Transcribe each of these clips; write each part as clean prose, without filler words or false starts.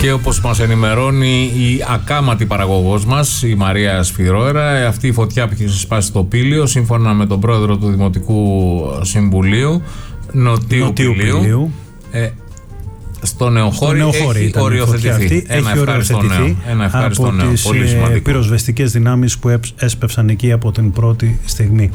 Και όπως μας ενημερώνει η ακάματη παραγωγός μας, η Μαρία Σφυρόερα, αυτή η φωτιά που έχει σπάσει στο Πήλιο, σύμφωνα με τον πρόεδρο του Δημοτικού Συμβουλίου Νοτιού Πηλίου, στο Νεοχώρι έχει οριοθετηθεί. Ένα ευχάριστο νέο. Πολύ σημαντικό. Από τις πυροσβεστικές δυνάμεις που έσπευσαν εκεί από την πρώτη στιγμή.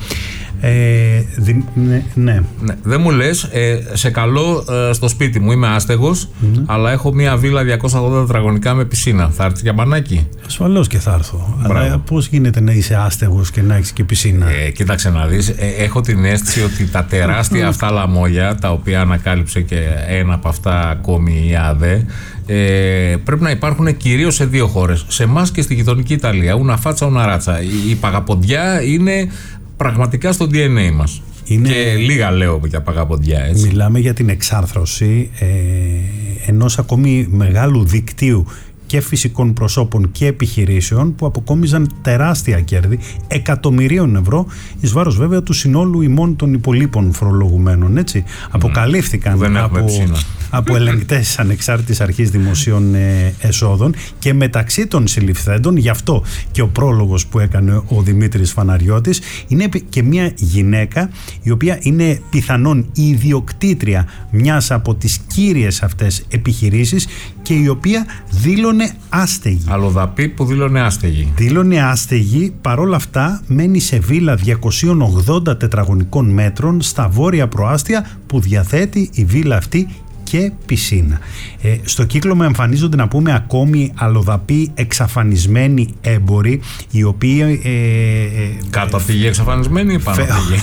Ναι. Δεν μου λες, σε καλώ στο σπίτι μου, είμαι άστεγος, αλλά έχω μια βίλα 280 τετραγωνικά με πισίνα. Θα έρθεις για μπανάκι? Ασφαλώς και θα έρθω. Αλλά πώς γίνεται να είσαι άστεγος και να έχεις και πισίνα? Κοίταξε να δεις, έχω την αίσθηση ότι τα τεράστια αυτά λαμόγια, τα οποία ανακάλυψε και ένα από αυτά ακόμη η ΑΔΕ, πρέπει να υπάρχουν κυρίως σε δύο χώρες, σε εμάς και στη γειτονική Ιταλία. Ούνα φάτσα, ούνα ράτσα. Η παγαποντιά είναι πραγματικά στο DNA μας. Και λίγα λέω για παγαποντιά, έτσι. Μιλάμε για την εξάρθρωση ενός ακόμη μεγάλου δικτύου και φυσικών προσώπων και επιχειρήσεων που αποκόμιζαν τεράστια κέρδη εκατομμυρίων ευρώ, εις βάρος βέβαια του συνόλου ημών των υπολείπων φορολογουμένων, έτσι. Αποκαλύφθηκαν από ελεγκτές ανεξάρτητης αρχής δημοσίων εσόδων και μεταξύ των συλληφθέντων, γι' αυτό και ο πρόλογος που έκανε ο Δημήτρης Φαναριώτης, είναι και μια γυναίκα η οποία είναι πιθανόν η ιδιοκτήτρια μιας από τις κύριες αυτές επιχειρήσεις και η οποία δήλωνε άστεγη. Αλλοδαπή που δήλωνε άστεγη. Δήλωνε άστεγη, παρόλα αυτά μένει σε βίλα 280 τετραγωνικών μέτρων στα βόρεια προάστια που διαθέτει η βίλα αυτή και πισίνα. Στο κύκλωμα εμφανίζονται, να πούμε, ακόμη αλλοδαποί εξαφανισμένοι έμποροι, οι οποίοι κάτω από τη γη εξαφανισμένοι ή πάνω από τη γη?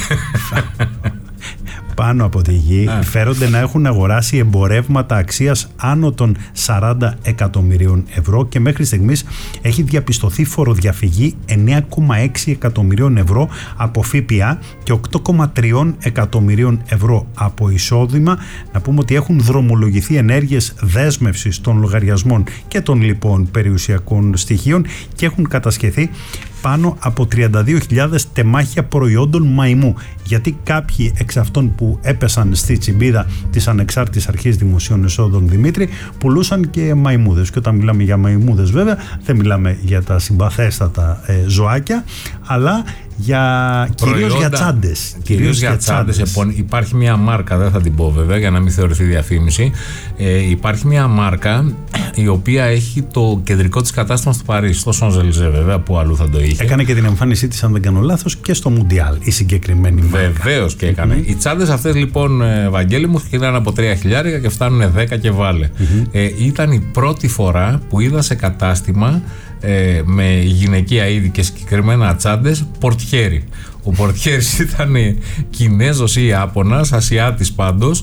Πάνω από τη γη. Φέρονται να έχουν αγοράσει εμπορεύματα αξίας άνω των 40 εκατομμυρίων ευρώ και μέχρι στιγμής έχει διαπιστωθεί φοροδιαφυγή 9,6 εκατομμυρίων ευρώ από ΦΠΑ και 8,3 εκατομμυρίων ευρώ από εισόδημα. Να πούμε ότι έχουν δρομολογηθεί ενέργειες δέσμευσης των λογαριασμών και των λοιπόν περιουσιακών στοιχείων και έχουν κατασχεθεί πάνω από 32.000 τεμάχια προϊόντων μαϊμού, γιατί κάποιοι εξ αυτών που έπεσαν στη τσιμπίδα της ανεξάρτητης αρχής δημοσίων εσόδων, Δημήτρη, πουλούσαν και μαϊμούδες. Και όταν μιλάμε για μαϊμούδες, βέβαια δεν μιλάμε για τα συμπαθέστατα ζωάκια, αλλά κυρίως για τσάντες. Κυρίως για τσάντες. Υπάρχει μια μάρκα, δεν θα την πω βέβαια για να μην θεωρηθεί διαφήμιση. Υπάρχει μια μάρκα η οποία έχει το κεντρικό της κατάστημα στο Παρίσι, στο Σονζελιζέ βέβαια, που αλλού θα το είχε. Έκανε και την εμφάνισή της, αν δεν κάνω λάθος, και στο Μουντιάλ η συγκεκριμένη μάρκα. Βεβαίως και έκανε. Οι τσάντες αυτές λοιπόν, Βαγγέλη μου, ξεκινάνε από 3 χιλιάρικα και φτάνουν 10 και βάλε. Ήταν η πρώτη φορά που είδα σε κατάστημα με γυναικεία είδη και συγκεκριμένα τσάντες πορτιέρι. Ο πορτιέρης ήταν Κινέζος ή Ιάπωνας, Ασιάτης πάντως,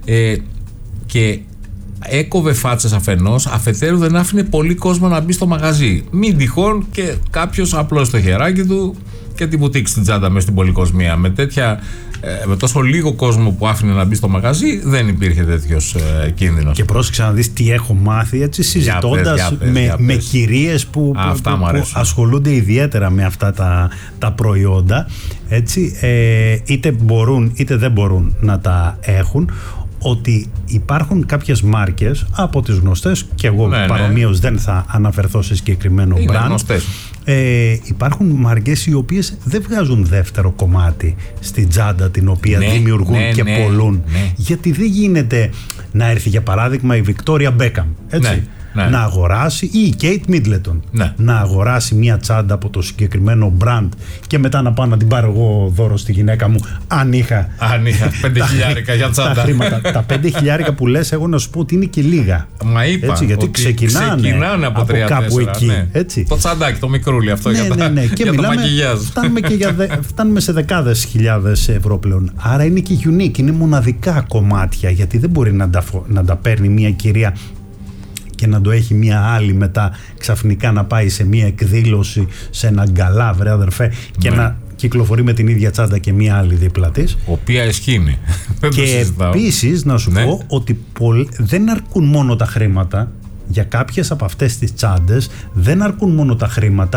και έκοβε φάτσες αφενός, αφετέρου δεν άφηνε πολύ κόσμο να μπει στο μαγαζί. Μην τυχόν και κάποιος απλώς το χεράκι του και την μπουτίκ στην τσάντα μέσα στην πολυκοσμία. Με τόσο λίγο κόσμο που άφηνε να μπει στο μαγαζί, δεν υπήρχε τέτοιος κίνδυνος. Και πρόσεξε να δεις τι έχω μάθει, έτσι, συζητώντας με κυρίες που ασχολούνται ιδιαίτερα με αυτά τα προϊόντα, έτσι, είτε μπορούν είτε δεν μπορούν να τα έχουν, ότι υπάρχουν κάποιες μάρκες από τις γνωστές, και εγώ παρομοίως δεν θα αναφερθώ σε συγκεκριμένο brand. Υπάρχουν μάρκες οι οποίες δεν βγάζουν δεύτερο κομμάτι στην τσάντα την οποία δημιουργούν και πολλούν. Γιατί δεν γίνεται να έρθει για παράδειγμα η Βικτόρια Μπέκαμ, έτσι, να αγοράσει, ή η Κέιτ Μίτλετον να αγοράσει μια τσάντα από το συγκεκριμένο brand και μετά να πάω να την πάρω εγώ δώρο στη γυναίκα μου, αν είχα 5 χιλιάρικα για τσάντα. Τα χρήματα, τα 5 χιλιάρικα που λες, εγώ να σου πω ότι είναι και λίγα. Μα είπα, έτσι, γιατί ξεκινάνε από 3-4, κάπου εκεί. Έτσι. Το τσαντάκι, το μικρούλι αυτό για και το μακιγιάζ. Φτάνουμε σε δεκάδες χιλιάδες ευρώ πλέον. Άρα είναι και unique, είναι μοναδικά κομμάτια, γιατί δεν μπορεί να τα παίρνει μια κυρία και να το έχει μια άλλη μετά ξαφνικά να πάει σε μια εκδήλωση, σε ένα γκαλά, βρε αδερφέ, και να κυκλοφορεί με την ίδια τσάντα και μια άλλη δίπλα της, οποία εσχύνει. Και επίσης να σου πω ότι δεν αρκούν μόνο τα χρήματα. Για κάποιες από αυτές τις τσάντες δεν αρκούν μόνο τα χρήματα,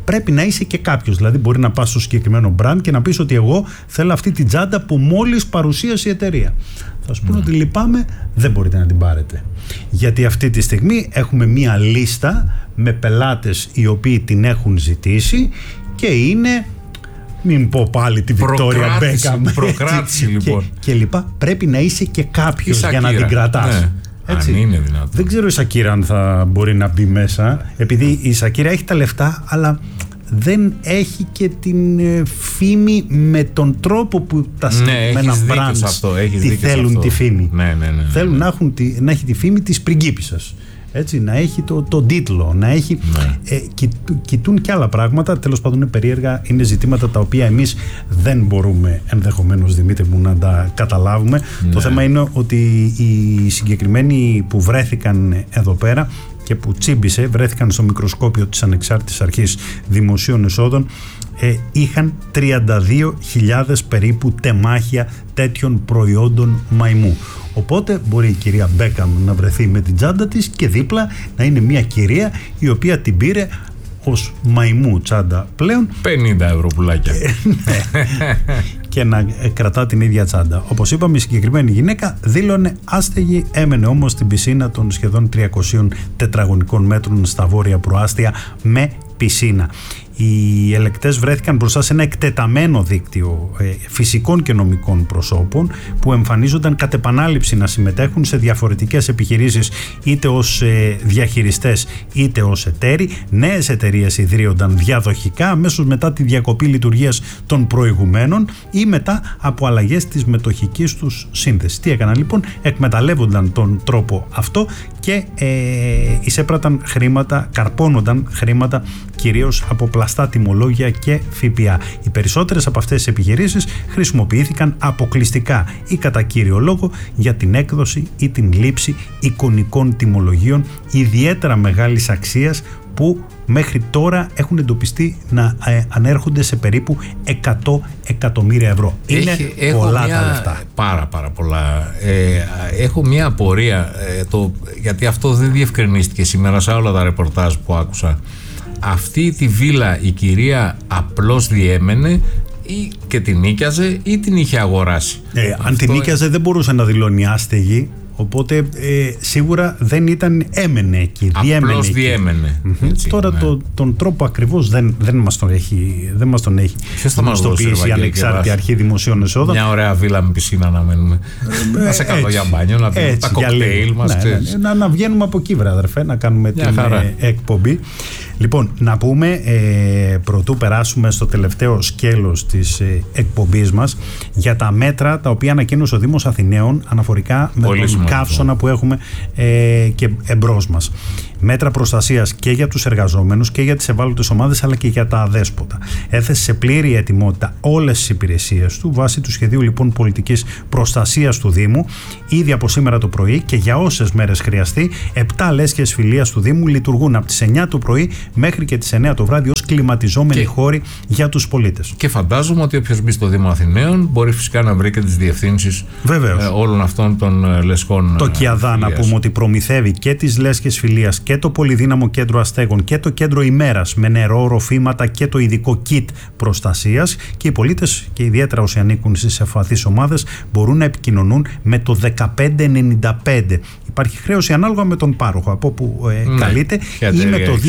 πρέπει να είσαι και κάποιος. Δηλαδή, μπορεί να πας στο συγκεκριμένο brand και να πεις ότι εγώ θέλω αυτή την τσάντα που μόλις παρουσίασε η εταιρεία. Θα σου πούνε ότι λυπάμαι, δεν μπορείτε να την πάρετε. Γιατί αυτή τη στιγμή έχουμε μία λίστα με πελάτες οι οποίοι την έχουν ζητήσει και είναι, μην πω πάλι τη Βικτόρια Μπέκαμ, προκράτηση λοιπόν. Και λοιπά. Πρέπει να είσαι και κάποιος για να την κρατάς. Ναι. Έτσι. Αν είναι δυνατόν. Δεν ξέρω η Σακύρα αν θα μπορεί να μπει μέσα, επειδή η Σακύρα έχει τα λεφτά, αλλά δεν έχει και την φήμη με τον τρόπο που τα συγκεκριμένα brands τη θέλουν τη φήμη. Θέλουν να έχει τη φήμη της πριγκίπισσας. Έτσι, να έχει τον τίτλο, να έχει. Κοιτούν και άλλα πράγματα. Τέλος πάντων, είναι περίεργα. Είναι ζητήματα τα οποία εμείς δεν μπορούμε ενδεχομένως, Δημήτρη μου, να τα καταλάβουμε. Το θέμα είναι ότι οι συγκεκριμένοι που βρέθηκαν εδώ πέρα και που τσίμπησε, βρέθηκαν στο μικροσκόπιο της Ανεξάρτητης Αρχής Δημοσίων Εσόδων, είχαν 32.000 περίπου τεμάχια τέτοιων προϊόντων μαϊμού. Οπότε μπορεί η κυρία Μπέκαμ να βρεθεί με την τσάντα της και δίπλα να είναι μια κυρία η οποία την πήρε ως μαϊμού τσάντα πλέον 50 ευρώ πουλάκια και να κρατά την ίδια τσάντα. Όπως είπαμε, η συγκεκριμένη γυναίκα δήλωνε άστεγη, έμενε όμως στην πισίνα των σχεδόν 300 τετραγωνικών μέτρων στα βόρεια προάστια με πισίνα. Οι ελεκτές βρέθηκαν μπροστά σε ένα εκτεταμένο δίκτυο φυσικών και νομικών προσώπων που εμφανίζονταν κατ' επανάληψη να συμμετέχουν σε διαφορετικές επιχειρήσεις, είτε ως διαχειριστές είτε ως εταίροι. Νέες εταιρείες ιδρύονταν διαδοχικά αμέσως μετά τη διακοπή λειτουργίας των προηγουμένων ή μετά από αλλαγές της μετοχικής τους σύνθεσης. Τι έκαναν λοιπόν? Εκμεταλλεύονταν τον τρόπο αυτό και εισέπραταν χρήματα, καρπώνονταν χρήματα κυρίως από πλαστά τιμολόγια και ΦΠΑ. Οι περισσότερες από αυτές τις επιχειρήσεις χρησιμοποιήθηκαν αποκλειστικά ή κατά κύριο λόγο για την έκδοση ή την λήψη εικονικών τιμολογίων ιδιαίτερα μεγάλης αξίας που μέχρι τώρα έχουν εντοπιστεί να ανέρχονται σε περίπου 100 εκατομμύρια ευρώ. Είναι πολλά τα λεφτά. Πάρα πολλά. Έχω μια απορία, γιατί αυτό δεν διευκρινίστηκε σήμερα σε όλα τα ρεπορτάζ που άκουσα. Αυτή τη βίλα η κυρία απλώς διέμενε ή και την νίκιαζε ή την είχε αγοράσει? Αν την νίκιαζε δεν μπορούσε να δηλώνει άστεγη. Οπότε σίγουρα δεν ήταν έμενε εκεί. Απλώς διέμενε. Τώρα τον τρόπο ακριβώς δεν μας τον έχει γνωστοποιήσει η Ανεξάρτητη Αρχή Δημοσίων Εσόδων. Μια ωραία βίλα με πισίνα να μένουμε. Να σε καλό για μπάνιο, να πίνουμε τα κοκτέιλ μας. Να βγαίνουμε από εκεί, βρε αδερφέ, να κάνουμε την εκπομπή. Λοιπόν, να πούμε, προτού περάσουμε στο τελευταίο σκέλος της εκπομπής μας, για τα μέτρα τα οποία ανακοίνωσε ο Δήμος Αθηναίων αναφορικά με τον καύσωνα που έχουμε και εμπρός μας. Μέτρα προστασίας και για τους εργαζόμενους και για τις ευάλωτες ομάδες, αλλά και για τα αδέσποτα. Έθεσε σε πλήρη ετοιμότητα όλες τις υπηρεσίες του βάσει του σχεδίου λοιπόν πολιτικής προστασίας του Δήμου. Ήδη από σήμερα το πρωί και για όσες μέρες χρειαστεί, 7 λέσχες φιλίας του Δήμου λειτουργούν από τις 9 το πρωί μέχρι και τις 9 το βράδυ ως κλιματιζόμενοι χώροι για τους πολίτες. Και φαντάζομαι ότι όποιος μπει στο Δήμο Αθηναίων μπορεί φυσικά να βρει και τις διευθύνσεις όλων αυτών των λεσχών. Το ΚΙΑΔΑ, να πούμε ότι προμηθεύει και τις λέσχες φιλίας και το Πολυδύναμο Κέντρο Αστέγων και το Κέντρο Ημέρας με νερό, ροφήματα και το ειδικό kit προστασίας, και οι πολίτες και ιδιαίτερα όσοι ανήκουν στις ευπαθείς ομάδες μπορούν να επικοινωνούν με το 1595. Υπάρχει χρέωση ανάλογα με τον πάροχο από όπου καλείται, ή με το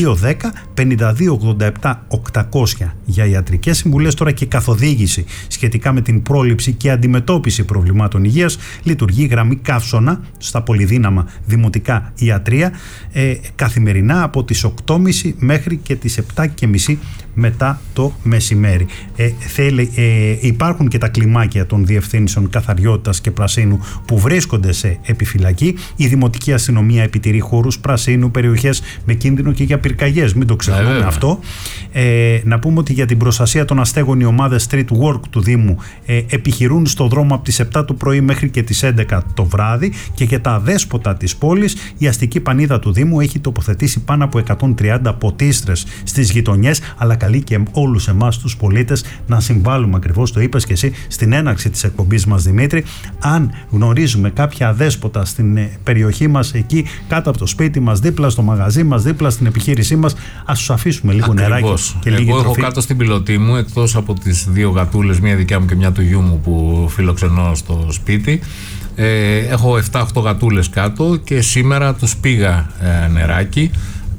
210-5287-800 για ιατρικές συμβουλές. Τώρα και καθοδήγηση σχετικά με την πρόληψη και αντιμετώπιση προβλημάτων υγείας. Λειτουργεί γραμμή καύσωνα στα πολυδύναμα δημοτικά ιατρία καθημερινά από τις 8.30 μέχρι και τις 7.30 μετά το μεσημέρι. Υπάρχουν και τα κλιμάκια των διευθύνσεων καθαριότητας και πρασίνου που βρίσκονται σε επιφυλακή. Η Δημοτική Αστυνομία επιτηρεί χώρους πρασίνου, περιοχές με κίνδυνο και για πυρκαγιές. Μην το ξεχνάμε αυτό. Να πούμε ότι για την προστασία των αστέγων οι ομάδες Street Work του Δήμου επιχειρούν στο δρόμο από τις 7 το πρωί μέχρι και τις 11 το βράδυ, και για τα αδέσποτα της πόλης η αστική πανίδα του Δήμου έχει έχει τοποθετήσει πάνω από 130 ποτίστρες στις γειτονιές, αλλά καλεί και όλους εμάς τους πολίτες να συμβάλλουμε, ακριβώς το είπες και εσύ στην έναρξη της εκπομπής μας, Δημήτρη. Αν γνωρίζουμε κάποια αδέσποτα στην περιοχή μας, εκεί κάτω από το σπίτι μας, δίπλα στο μαγαζί μας, δίπλα στην επιχείρησή μας, ας τους αφήσουμε λίγο νεράκι και λίγη τροφή. Εγώ έχω κάτω στην πιλωτή μου, εκτός από τις 2 γατούλες, μία δικιά μου και μια του γιού μου που φιλοξενώ στο σπίτι, έχω 7-8 γατούλες κάτω και σήμερα τους πήγα νεράκι,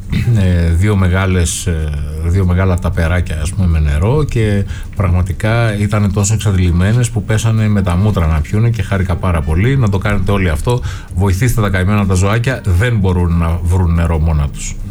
2 μεγάλα ταπεράκια, ας πούμε, με νερό, και πραγματικά ήταν τόσο εξαντλημένες που πέσανε με τα μούτρα να πιούνε και χάρηκα πάρα πολύ. Να το κάνετε όλοι αυτό, βοηθήστε τα καημένα τα ζωάκια, δεν μπορούν να βρουν νερό μόνα τους.